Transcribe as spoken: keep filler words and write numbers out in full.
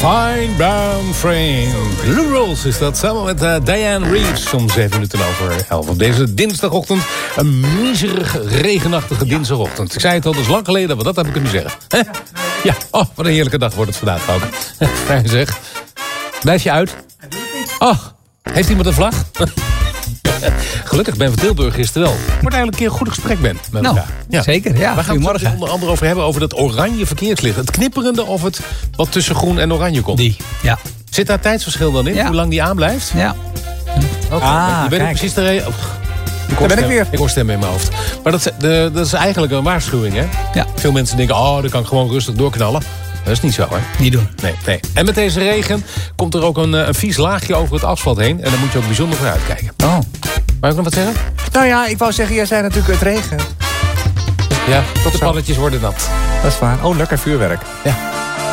Fine Brown Frame. Lou Rawls is dat, samen met uh, Diane Reeves. Om zeven minuten over elf. Op deze dinsdagochtend. Een miserig, regenachtige dinsdagochtend. Ik zei het al, dat is lang geleden dat we dat hebben kunnen zeggen. Hè? Ja, oh, wat een heerlijke dag wordt het vandaag ook. Fijn zeg. Blijf je uit? Oh, heeft iemand een vlag? Gelukkig ben van Tilburg gisteren wel. Wordt eigenlijk een keer een goed gesprek ben met nou, elkaar. Ja. Zeker, ja. We gaan het er onder andere over hebben over dat oranje verkeerslicht. Het knipperende of het wat tussen groen en oranje komt. Die, ja. Zit daar tijdsverschil dan in? Ja. Hoe lang die aanblijft? Ja. Oké, Ah, je bent kijk. precies de reden. Oh, ik Daar ben ik weer. Ik hoor stemmen in mijn hoofd. Maar dat, de, dat is eigenlijk een waarschuwing, hè? Ja. Veel mensen denken, oh, dan kan ik gewoon rustig doorknallen. Dat is niet zo, hè? Niet doen. Nee, nee. En met deze regen komt er ook een, een vies laagje over het asfalt heen. En daar moet je ook bijzonder voor uitkijken. Oh. Mag ik nog wat zeggen? Nou ja, ik wou zeggen, jij zei natuurlijk het regen. Ja, tot de Zo. palletjes worden nat. Dat is waar. Oh, lekker vuurwerk. Ja.